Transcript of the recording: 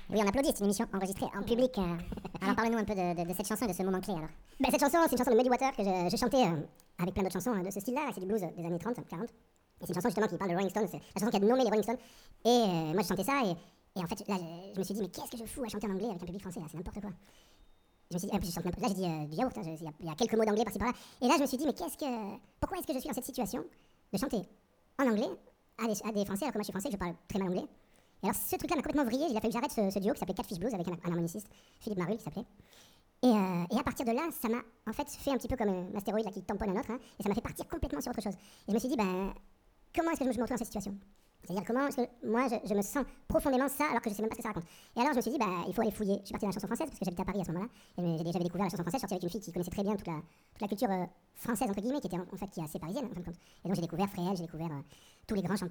Oui, on applaudit, c'est une émission enregistrée en public. Alors parlez-nous un peu de cette chanson et de ce moment clé alors. Cette chanson, c'est une chanson de Muddy Waters que je chantais avec plein d'autres chansons de ce style-là. C'est du blues des années 30, 40. Et c'est une chanson justement qui parle de Rolling Stones. C'est la chanson qui a nommé les Rolling Stones. Et moi, je chantais ça et en fait, là, je me suis dit, mais qu'est-ce que je fous à chanter en anglais avec un public français là, c'est n'importe quoi. Je me suis dit, en plus, je chante là, j'ai dit du yaourt, il y a quelques mots d'anglais par-ci par-là. Et là, je me suis dit, mais pourquoi est-ce que je suis dans cette situation de chanter en anglais à des Français alors que moi je suis français, que je parle très mal anglais. Et alors ce truc-là m'a complètement vrillé, il a fallu que j'arrête ce duo qui s'appelait Catfish Blues avec un harmoniciste, Philippe Marul qui s'appelait. Et à partir de là, ça m'a en fait fait un petit peu comme un astéroïde là, qui tamponne un autre, et ça m'a fait partir complètement sur autre chose. Et je me suis dit, comment est-ce que je me retrouve dans cette situation? C'est-à-dire comment est-ce que moi je me sens profondément ça alors que je sais même pas ce que ça raconte. Et alors je me suis dit, il faut aller fouiller. Je suis partie dans la chanson française parce que j'habitais à Paris à ce moment-là. Et j'avais découvert la chanson française, sortie avec une fille qui connaissait très bien toute la culture française entre guillemets, qui était en fait qui est assez parisienne en fin de compte. Et donc j'ai découvert Fréhel, j'ai découvert tous les grands chanteurs.